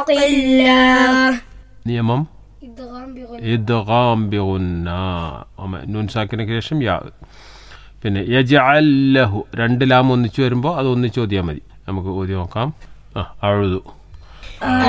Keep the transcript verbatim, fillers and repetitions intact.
الله നിയമം ഇദ്ഗാം ബിഗുന്ന നൂൻ സാക്കിനക്ക് ശേഷം യാ. പിന്നെ യജ്അൽ ലഹു രണ്ട് ലാം ഒന്നിച്ചു വരുമ്പോൾ അത് ഒന്നിച്ച് ഓതിയാൽ മതി. നമുക്ക് ഓതി നോക്കാം. ആ അഴുതു